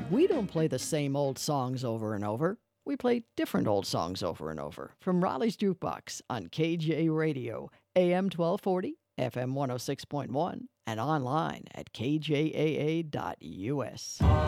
We don't play the same old songs over and over. We play different old songs over and over. From Raleigh's Jukebox on KJ Radio, AM 1240, FM 106.1, and online at kjaa.us.